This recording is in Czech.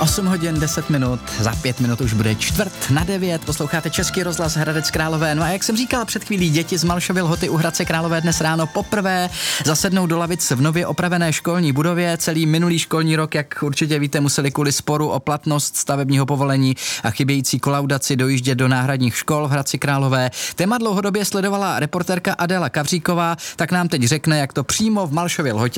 8 hodin 10 minut, za 5 minut už bude 8:45, posloucháte Český rozhlas Hradec Králové. No a jak jsem říkal před chvílí, děti z Malšovy Lhoty u Hradce Králové dnes ráno poprvé zasednou do lavic v nově opravené školní budově. Celý minulý školní rok, jak určitě víte, museli kvůli sporu o platnost stavebního povolení a chybějící kolaudaci dojíždět do náhradních škol v Hradci Králové. Téma dlouhodobě sledovala reportérka Adéla Kavříková, tak nám teď řekne, jak to přímo v Malšově Lhotě